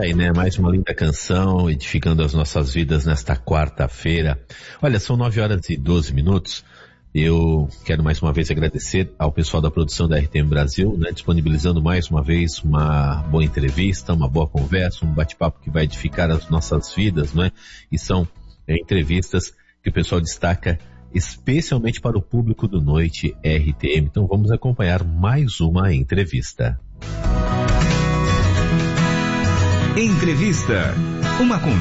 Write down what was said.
aí, né? Mais uma linda canção edificando as nossas vidas nesta quarta-feira. Olha, são 9h12. Eu quero mais uma vez agradecer ao pessoal da produção da RTM Brasil, né? Disponibilizando mais uma vez uma boa entrevista, uma boa conversa, um bate-papo que vai edificar as nossas vidas, né? E são entrevistas que o pessoal destaca especialmente para o público do Noite RTM. Então vamos acompanhar mais uma entrevista. Entrevista. Uma conversa